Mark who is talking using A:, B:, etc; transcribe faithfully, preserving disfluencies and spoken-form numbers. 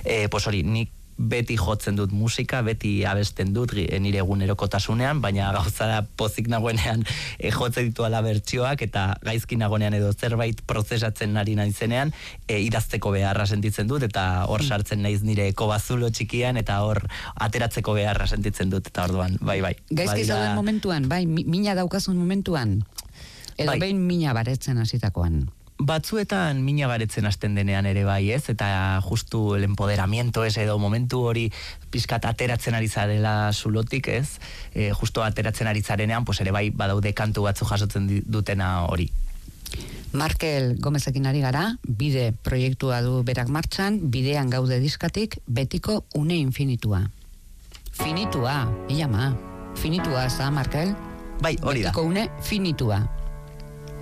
A: E, pues hori, nik beti jotzen dut musika, beti abesten dut nire egunerokotasunean, baina gauza da pozik nagoenean e, jotzen ditu ala bertsioak, eta gaizki nagoenean edo zerbait prozesatzen ari naizenean, e, idazteko beharra sentitzen dut, eta hor sartzen naiz nire kobazulo txikian, eta hor ateratzeko beharra sentitzen dut, eta orduan, bai, bai.
B: Gaizki
A: Badira...
B: zauden momentuan, bai, mina daukazun momentuan, edo
A: bai.
B: behin mina baretzen hasitakoan.
A: Batzuetan mina baretzen hasten denean ere bai, ez? Eta justu el empoderamiento ez edo momentu hori pizkat ateratzen ari zarela zulotik, ez? E, justu ateratzen ari zarenean, pues ere bai badaude kantu batzu jasotzen dutena hori.
B: Markel Gomezekin ari gara, bide proiektua du berak martxan, bidean gaude diskatik, betiko une infinitua. Finitua, illa ma. Finitua, za, Markel?
A: Bai, hori da.
B: Betiko une finitua.